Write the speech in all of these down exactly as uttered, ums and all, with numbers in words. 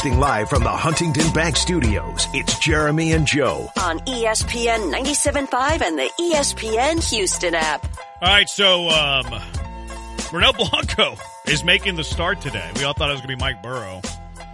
Live from the Huntington Bank Studios, it's Jeremy and Joe on E S P N ninety-seven point five and the E S P N Houston app. All right, so um, Ronel Blanco is making the start today. We all thought it was going to be Mike Burrow.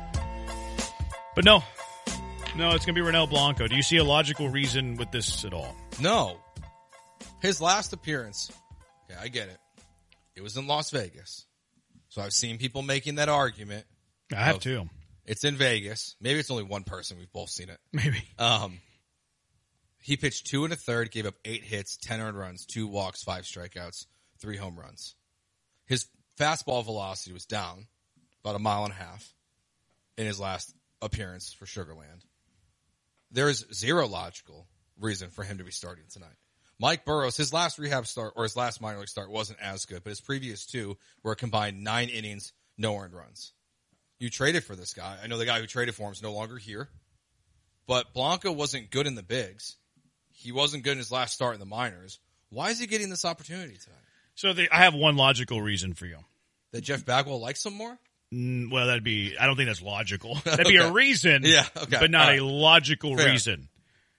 But no. No, it's going to be Ronel Blanco. Do you see a logical reason with this at all? No. His last appearance, yeah, I get it. It was in Las Vegas. So I've seen people making that argument. I have too. It's in Vegas. Maybe it's only one person. We've both seen it. Maybe. Um, he pitched two and a third, gave up eight hits, ten earned runs, two walks, five strikeouts, three home runs. His fastball velocity was down about a mile and a half in his last appearance for Sugarland. There is zero logical reason for him to be starting tonight. Mike Burrows, his last rehab start or his last minor league start wasn't as good, but his previous two were a combined nine innings, no earned runs. You traded for this guy. I know the guy who traded for him is no longer here. But Blanco wasn't good in the bigs. He wasn't good in his last start in the minors. Why is he getting this opportunity tonight? So the, I have one logical reason for you. That Jeff Bagwell likes him more? Mm, well, that'd be, I don't think that's logical. That'd be okay. a reason, yeah, okay. but not right. a logical Fair. reason.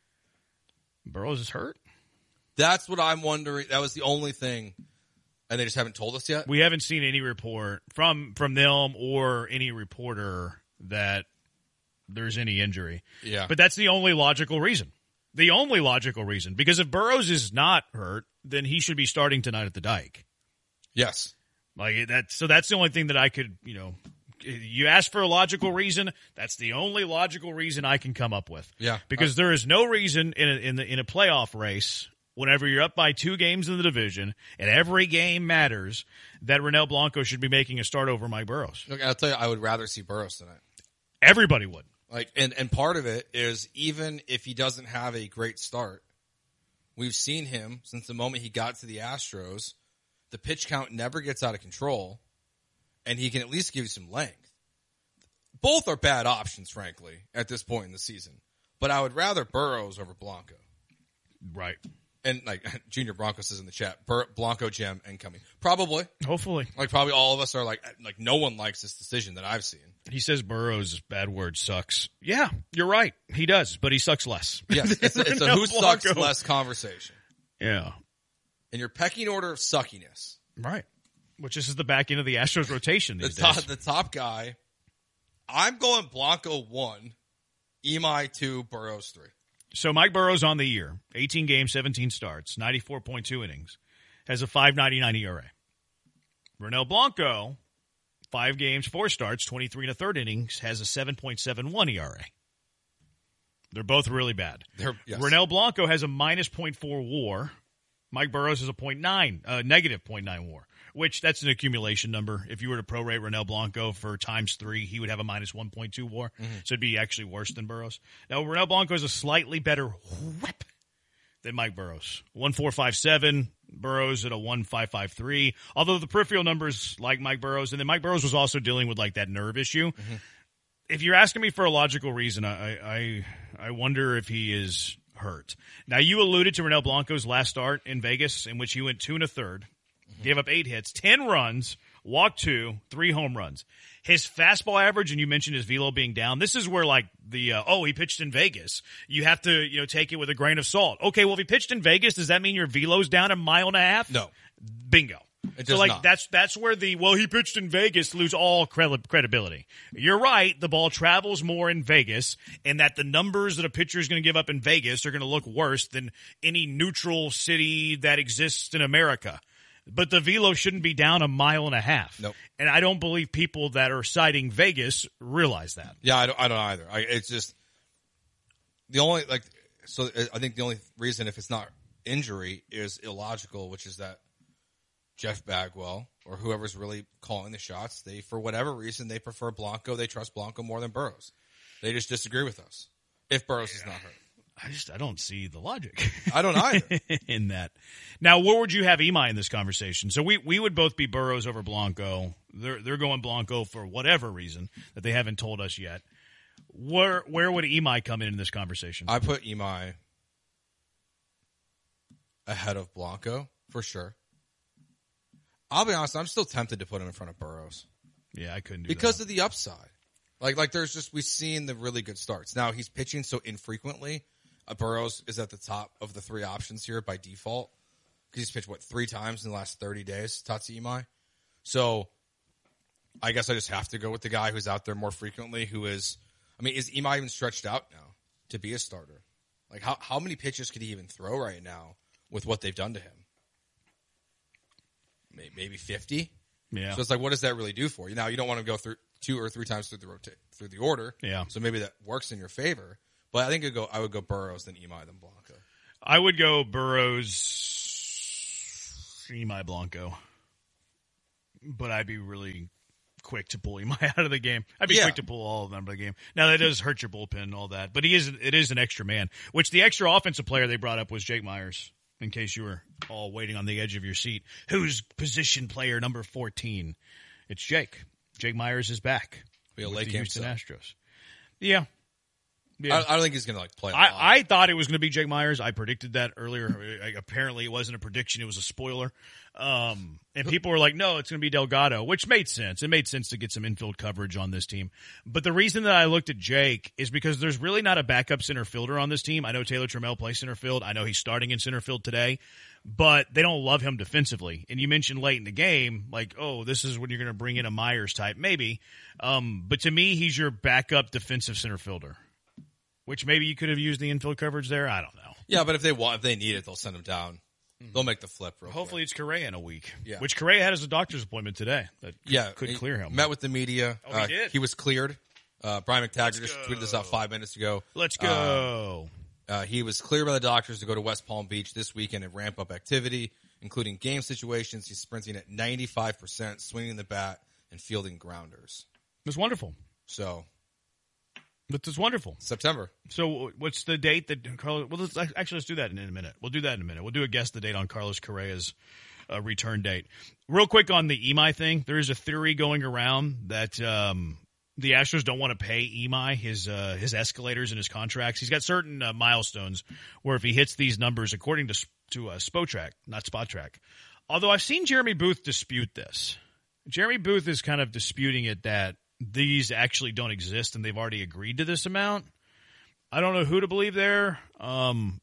Burrows is hurt? That's what I'm wondering. That was the only thing. And they just haven't told us yet? We haven't seen any report from, from them or any reporter that there's any injury. Yeah. But that's the only logical reason. The only logical reason. Because if Burrows is not hurt, then he should be starting tonight at the Dike. Yes. Like that. So that's the only thing that I could, you know, you ask for a logical reason. That's the only logical reason I can come up with. Yeah. Because I, there is no reason in a, in the, in a playoff race, whenever you're up by two games in the division and every game matters, that Ronel Blanco should be making a start over Mike Burrows. Look, I'll tell you, I would rather see Burrows tonight. Everybody would. Like, and, and part of it is even if he doesn't have a great start, we've seen him since the moment he got to the Astros, the pitch count never gets out of control, and he can at least give you some length. Both are bad options, frankly, at this point in the season. But I would rather Burrows over Blanco. Right. And like Junior Bronco says in the chat, Bur- Blanco gem incoming. Probably. Hopefully. Like probably all of us are like, like no one likes this decision that I've seen. He says Burrows' bad word sucks. Yeah, you're right. He does, but he sucks less. Yes, it's a, it's a who sucks less conversation. Yeah. In your pecking order of suckiness. Right. Which this is the back end of the Astros rotation these the top, days. The top guy, I'm going Blanco one, Imai two, Burrows three. So Mike Burrows on the year, eighteen games, seventeen starts, ninety-four point two innings, has a five ninety-nine E R A. Ronel Blanco, five games, four starts, twenty-three and a third innings, has a seven point seven one E R A. They're both really bad. They're, yes. Ronel Blanco has a minus point four WAR. Mike Burrows has a point nine, uh, negative point nine WAR, which that's an accumulation number. If you were to prorate Ronel Blanco for times three, he would have a minus one point two WAR. Mm-hmm. So it'd be actually worse than Burrows. Now, Ronel Blanco has a slightly better whip than Mike Burrows. one point four five seven, Burrows at a one point five five three. Although the peripheral numbers like Mike Burrows, and then Mike Burrows was also dealing with like that nerve issue. Mm-hmm. If you're asking me for a logical reason, I, I, I wonder if he is hurt. Now, you alluded to Ronel Blanco's last start in Vegas, in which he went two and a third, mm-hmm. gave up eight hits, ten runs, walked two, three home runs. His fastball average, and you mentioned his velo being down. This is where like the uh, oh he pitched in Vegas. You have to you know take it with a grain of salt. Okay, well if he pitched in Vegas, does that mean your velo's down a mile and a half? No, bingo. It so does like not. that's that's where the well he pitched in Vegas lose all credi- credibility. You're right. The ball travels more in Vegas, and that the numbers that a pitcher is going to give up in Vegas are going to look worse than any neutral city that exists in America. But the velo shouldn't be down a mile and a half. Nope. And I don't believe people that are citing Vegas realize that. Yeah, I don't, I don't either. I, it's just the only like. So I think the only reason if it's not injury is illogical, which is that Jeff Bagwell or whoever's really calling the shots, they for whatever reason they prefer Blanco. They trust Blanco more than Burrows. They just disagree with us. If Burrows yeah. is not hurt. I just I don't see the logic. I don't either in that. Now, where would you have Imai in this conversation? So we, we would both be Burrows over Blanco. They're they're going Blanco for whatever reason that they haven't told us yet. Where where would Imai come in in this conversation? I put Imai ahead of Blanco for sure. I'll be honest, I'm still tempted to put him in front of Burrows. Yeah, I couldn't do because that. of the upside. Like, like there's just, we've seen the really good starts. Now, he's pitching so infrequently. Uh, Burrows is at the top of the three options here by default. Because he's pitched, what, three times in the last thirty days, Tatsu Imai. So, I guess I just have to go with the guy who's out there more frequently, who is, I mean, is Imai even stretched out now to be a starter? Like, how, how many pitches could he even throw right now with what they've done to him? Maybe fifty? Yeah. So it's like, what does that really do for you? Now, you don't want to go through two or three times through the rota- through the order. Yeah. So maybe that works in your favor. But I think I'd go, I would go Burrows, then Imai, then Blanco. I would go Burrows, Imai, Blanco. But I'd be really quick to pull Imai out of the game. I'd be Yeah. quick to pull all of them out of the game. Now, that does hurt your bullpen and all that. But he is it is an extra man, which the extra offensive player they brought up was Jake Myers, in case you were all waiting on the edge of your seat. Who's position player number fourteen? It's Jake. Jake Myers is back. Be a with late the game Houston sub. Astros. Yeah. Yeah. I, I don't think he's going to like play a lot. I, I thought it was going to be Jake Myers. I predicted that earlier. I, apparently, it wasn't a prediction. It was a spoiler. Um, and people were like, no, it's going to be Delgado, which made sense. It made sense to get some infield coverage on this team. But the reason that I looked at Jake is because there's really not a backup center fielder on this team. I know Taylor Trammell plays center field. I know he's starting in center field today. But they don't love him defensively. And you mentioned late in the game, like, oh, this is when you're going to bring in a Myers type. Maybe. Um, but to me, he's your backup defensive center fielder. Which maybe you could have used the infield coverage there. I don't know. Yeah, but if they want, if they need it, they'll send him down. They'll make the flip. Real Hopefully quick. it's Correa in a week. Yeah. Which Correa had as a doctor's appointment today. That yeah, could he clear him. Met with the media. Oh, he uh, did? He was cleared. Uh, Brian McTaggart Let's just go. tweeted this out five minutes ago. Let's go. Uh, uh, he was cleared by the doctors to go to West Palm Beach this weekend and ramp up activity, including game situations. He's sprinting at ninety-five percent, swinging the bat, and fielding grounders. It's wonderful. So, It's wonderful. September. So what's the date that Carlos? Well, let's actually let's do that in a minute. We'll do that in a minute. We'll do a guess the date on Carlos Correa's uh, return date. Real quick on the Imai thing, there is a theory going around that um, the Astros don't want to pay Imai his uh, his escalators and his contracts. He's got certain uh, milestones where if he hits these numbers, according to to uh, Spotrac, not Spotrac. Although I've seen Jeremy Booth dispute this. Jeremy Booth is kind of disputing it that these actually don't exist and they've already agreed to this amount. I don't know who to believe there. Um,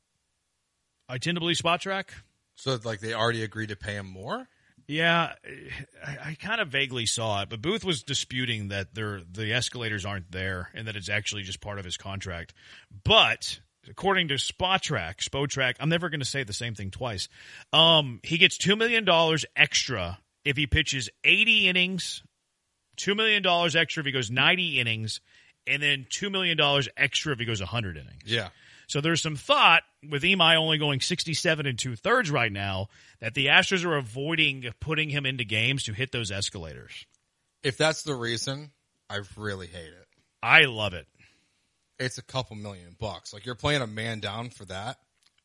I tend to believe Spotrac. So, like, they already agreed to pay him more? Yeah, I, I kind of vaguely saw it, but Booth was disputing that there the escalators aren't there and that it's actually just part of his contract. But according to Spotrac, Spotrac, I'm never going to say the same thing twice. Um, he gets two million dollars extra if he pitches eighty innings, two million dollars extra if he goes ninety innings, and then two million dollars extra if he goes one hundred innings. Yeah. So there's some thought with Imai only going sixty-seven and two-thirds right now that the Astros are avoiding putting him into games to hit those escalators. If that's the reason, I really hate it. I love it. It's a couple million bucks. Like, you're playing a man down for that?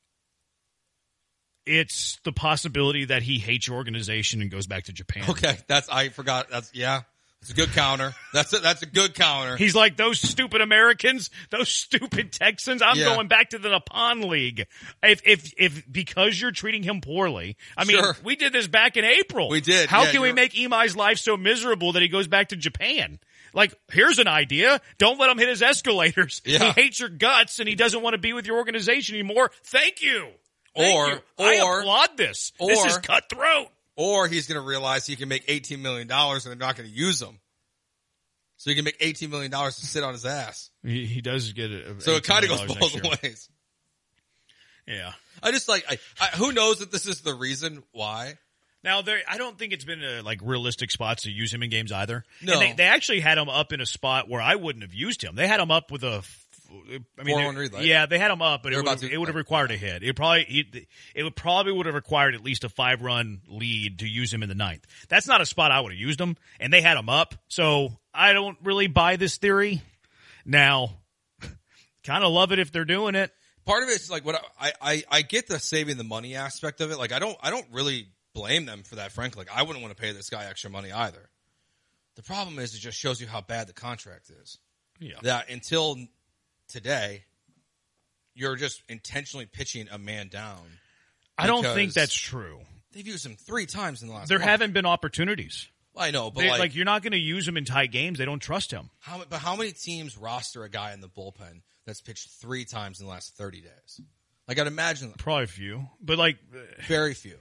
It's the possibility that he hates your organization and goes back to Japan. Okay, that's, I forgot. That's, yeah. It's a good counter. That's a, that's a good counter. He's like, those stupid Americans, those stupid Texans, I'm Yeah. going back to the Nippon League. If, if, if, because you're treating him poorly. I mean, Sure. we did this back in April. We did, How yeah, can we you're- make Imai's life so miserable that he goes back to Japan? Like, here's an idea. Don't let him hit his escalators. Yeah. He hates your guts and he doesn't want to be with your organization anymore. Thank you. Thank Or- you. I or- applaud this. this or- is cutthroat. Or he's going to realize he can make eighteen million dollars and they're not going to use him. So he can make eighteen million dollars to sit on his ass. He, he does get it. So it kind of goes both ways. Yeah. I just like, I, I, who knows that this is the reason why? Now, there, I don't think it's been a, like realistic spots to use him in games either. No. And they, they actually had him up in a spot where I wouldn't have used him. They had him up with a, I mean, four one they- relay. yeah, they had him up, but it They're would, about have, to- it would have required a hit. It probably, it, it would probably would have required at least a five run lead to use him in the ninth. That's not a spot I would have used him, and they had him up. So I don't really buy this theory. Now, kind of love it if they're doing it. Part of it's like what I, I, I get the saving the money aspect of it. Like I don't, I don't really blame them for that, frankly. Like I wouldn't want to pay this guy extra money either. The problem is it just shows you how bad the contract is. Yeah. That until today, you're just intentionally pitching a man down. I don't because think that's true. They've used him three times in the last There month. haven't been opportunities. I know, but They, like, like you're not going to use him in tight games. They don't trust him. how, but how many teams roster a guy in the bullpen that's pitched three times in the last thirty days? Like, I'd imagine Probably a few, but like very few.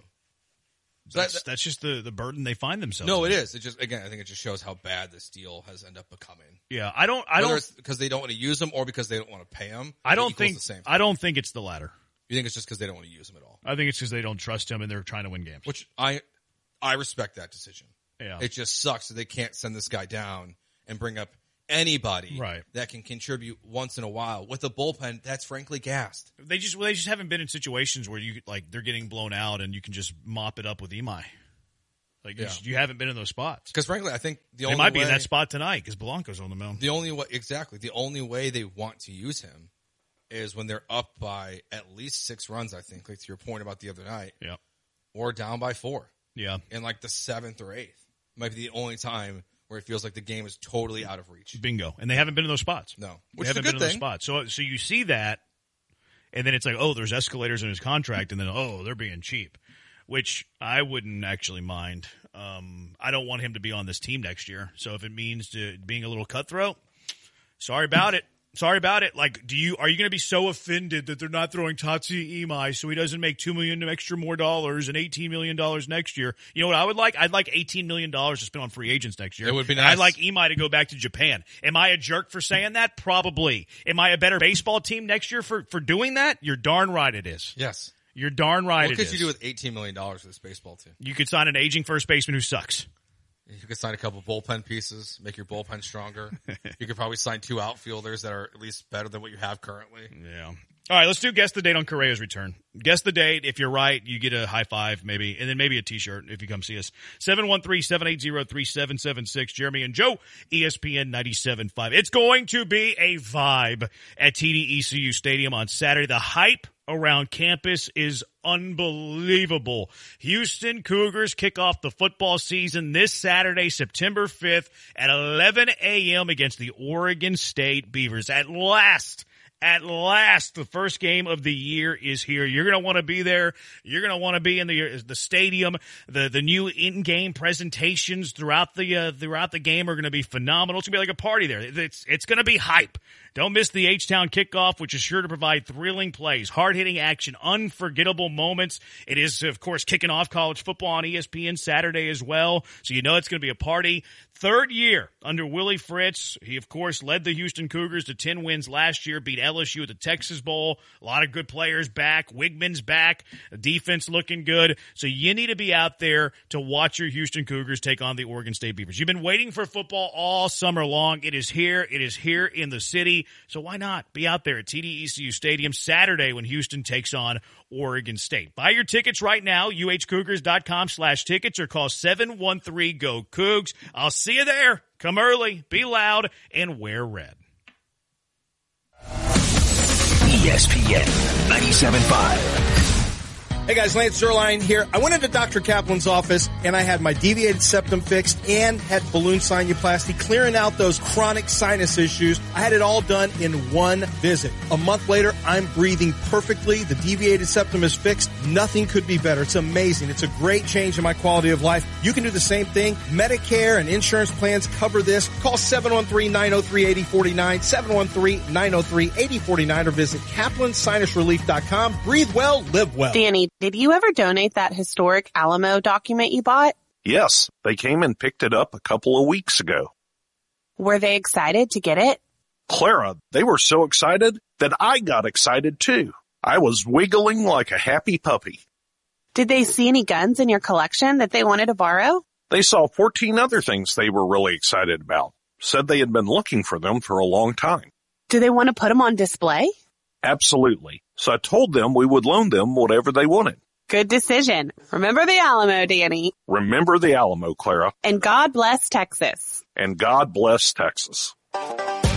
So that's that, that's just the the burden they find themselves. no, in. it is. It just again, I think it just shows how bad this deal has ended up becoming. Yeah, I don't. I Whether don't. it's because they don't want to use him or because they don't want to pay him. I it don't equals think. the same. I don't think it's the latter. You think it's just because they don't want to use him at all? I think it's because they don't trust him and they're trying to win games. Which I, I respect that decision. Yeah. It just sucks that they can't send this guy down and bring up anybody Right. that can contribute once in a while. With a bullpen, that's frankly gassed. They just well, they just haven't been in situations where you like they're getting blown out and you can just mop it up with Imai. Like you, Yeah. just, you haven't been in those spots. Because frankly, I think the They only might be way, in that spot tonight because Blanco's on the mound. the only way exactly the only way they want to use him is when they're up by at least six runs. I think, like to your point about the other night, Yeah, or down by four yeah. in like the seventh or eighth. Might be the only time where it feels like the game is totally out of reach. Bingo. And they haven't been in those spots. No, They which is a haven't good been in those thing. spots. So so you see that, and then it's like, oh, there's escalators in his contract, and then oh, they're being cheap, which I wouldn't actually mind. Um, I don't want him to be on this team next year. So if it means to being a little cutthroat, sorry about it. Sorry about it. Like, do you are you going to be so offended that they're not throwing Tatsuya Imai so he doesn't make two million extra more dollars and eighteen million dollars next year? You know what I would like? I'd like eighteen million dollars to spend on free agents next year. It would be And nice. I'd like Imai to go back to Japan. Am I a jerk for saying that? Probably. Am I a better baseball team next year for, for doing that? You're darn right it is. Yes. You're darn right What it could is. you do with eighteen million dollars for this baseball team? You could sign an aging first baseman who sucks. You could sign a couple bullpen pieces, make your bullpen stronger. You could probably sign two outfielders that are at least better than what you have currently. Yeah. All right, let's do guess the date on Correa's return. Guess the date. If you're right, you get a high five maybe, and then maybe a T-shirt if you come see us. seven one three, seven eight zero, three seven seven six. Jeremy and Joe, E S P N ninety-seven point five. It's going to be a vibe at T D E C U Stadium on Saturday. The hype around campus is unbelievable. Houston Cougars kick off the football season this Saturday, September fifth at eleven a.m. against the Oregon State Beavers. At last, At last, the first game of the year is here. You're going to want to be there. You're going to want to be in the the stadium. The the new in-game presentations throughout the uh, throughout the game are going to be phenomenal. It's going to be like a party there. It's it's going to be hype. Don't miss the H-Town kickoff, which is sure to provide thrilling plays, hard-hitting action, unforgettable moments. It is, of course, kicking off college football on E S P N Saturday as well, so you know it's going to be a party. Third year under Willie Fritz. He, of course, led the Houston Cougars to ten wins last year, beat L S U at the Texas Bowl. A lot of good players back. Wigman's back. The defense looking good. So you need to be out there to watch your Houston Cougars take on the Oregon State Beavers. You've been waiting for football all summer long. It is here. It is here in the city. So why not be out there at T D E C U Stadium Saturday when Houston takes on Oregon State? Buy your tickets right now, uhcougars.com slash tickets, or call seven one three, G O, Cougs. I'll see you there. Come early, be loud, and wear red. E S P N ninety-seven point five. Hey guys, Lance Zerline here. I went into Doctor Kaplan's office and I had my deviated septum fixed and had balloon sinuplasty, clearing out those chronic sinus issues. I had it all done in one visit. A month later, I'm breathing perfectly. The deviated septum is fixed. Nothing could be better. It's amazing. It's a great change in my quality of life. You can do the same thing. Medicare and insurance plans cover this. Call seven one three, nine oh three, eight oh four nine, seven one three, nine oh three, eight oh four nine, or visit kaplan sinus relief dot com. Breathe well, live well. Danny, did you ever donate that historic Alamo document you bought? Yes, they came and picked it up a couple of weeks ago. Were they excited to get it? Clara, they were so excited that I got excited too. I was wiggling like a happy puppy. Did they see any guns in your collection that they wanted to borrow? They saw fourteen other things they were really excited about. Said they had been looking for them for a long time. Do they want to put them on display? Absolutely. So I told them we would loan them whatever they wanted. Good decision. Remember the Alamo, Danny. Remember the Alamo, Clara. And God bless Texas. And God bless Texas.